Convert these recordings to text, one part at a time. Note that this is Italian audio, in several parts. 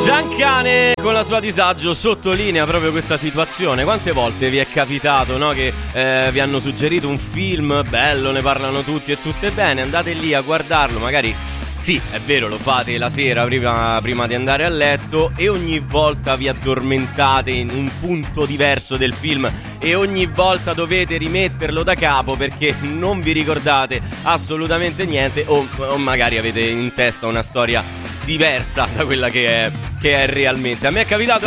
Giancane con la sua disagio sottolinea proprio questa situazione. Quante volte vi è capitato, no, che vi hanno suggerito un film bello, ne parlano tutti e tutte bene, andate lì a guardarlo, magari sì, è vero, lo fate la sera prima di andare a letto e ogni volta vi addormentate in un punto diverso del film e ogni volta dovete rimetterlo da capo perché non vi ricordate assolutamente niente o magari avete in testa una storia diversa da quella che è realmente. A me è capitato?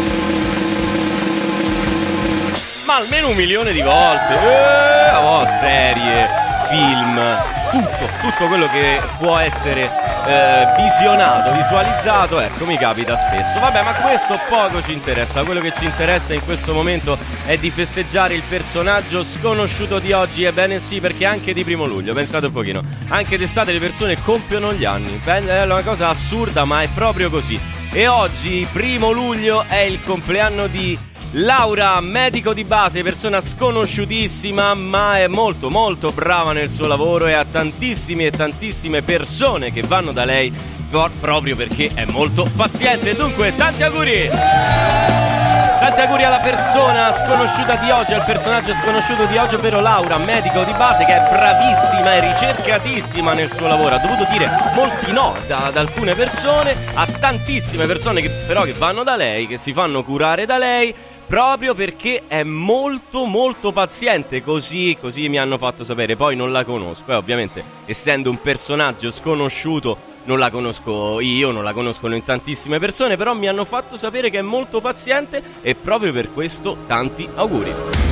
Ma almeno 1 milione di volte. Serie, film, tutto quello che può essere visionato, visualizzato, ecco, mi capita spesso. Vabbè, ma questo poco ci interessa. Quello che ci interessa in questo momento è di festeggiare il personaggio sconosciuto di oggi. Ebbene sì, perché anche di 1° luglio, pensate un pochino, anche d'estate le persone compiono gli anni. È una cosa assurda, ma è proprio così. E oggi, 1° luglio, è il compleanno di Laura, medico di base, persona sconosciutissima, ma è molto molto brava nel suo lavoro e ha tantissime e tantissime persone che vanno da lei proprio perché è molto paziente. Dunque, tanti auguri! Tanti auguri alla persona sconosciuta di oggi, al personaggio sconosciuto di oggi, ovvero Laura, medico di base, che è bravissima e ricercatissima nel suo lavoro. Ha dovuto dire molti no ad alcune persone, a tantissime persone che però che vanno da lei, che si fanno curare da lei, proprio perché è molto molto paziente, così mi hanno fatto sapere. Poi non la conosco, ovviamente essendo un personaggio sconosciuto non la conosco io, non la conoscono in tantissime persone, però mi hanno fatto sapere che è molto paziente e proprio per questo tanti auguri.